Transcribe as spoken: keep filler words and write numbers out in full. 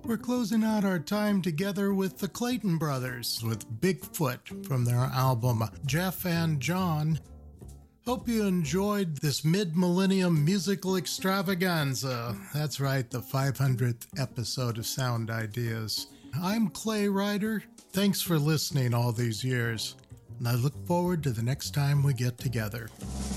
We're closing out our time together with the Clayton Brothers with Bigfoot from their album Jeff and John. Hope you enjoyed this mid-millennium musical extravaganza. That's right, the five hundredth episode of Sound Ideas. I'm Clay Ryder. Thanks for listening all these years, and I look forward to the next time we get together.